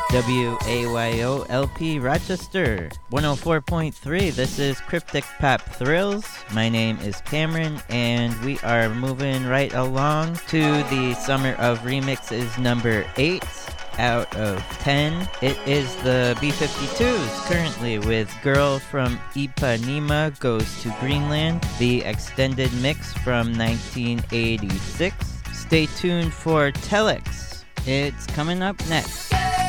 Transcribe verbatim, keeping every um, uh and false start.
W A Y O L P Rochester, one oh four point three. This is Cryptic Pop Thrills. My name is Cameron, and we are moving right along to the Summer of Remixes number eight out of ten. It is the B fifty-twos currently with Girl from Ipanema Goes to Greenland, the extended mix from nineteen eighty-six. Stay tuned for Telex. It's coming up next.